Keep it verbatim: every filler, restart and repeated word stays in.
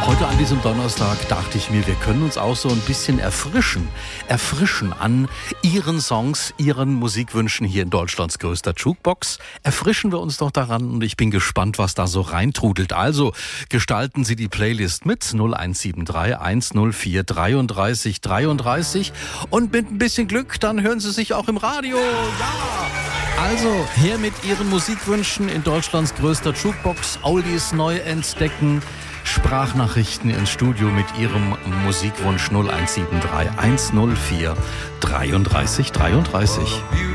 Heute an diesem Donnerstag dachte ich mir, wir können uns auch so ein bisschen erfrischen. Erfrischen an Ihren Songs, Ihren Musikwünschen hier in Deutschlands größter Jukebox. Erfrischen wir uns doch daran und ich bin gespannt, was da so reintrudelt. Also gestalten Sie die Playlist mit null eins sieben drei eins null vier dreiunddreißig dreiunddreißig und mit ein bisschen Glück, dann hören Sie sich auch im Radio. Ja! Also her mit Ihren Musikwünschen in Deutschlands größter Jukebox. Oldies neu entdecken. Sprachnachrichten ins Studio mit Ihrem Musikwunsch null eins sieben drei eins null vier dreiunddreißig dreiunddreißig.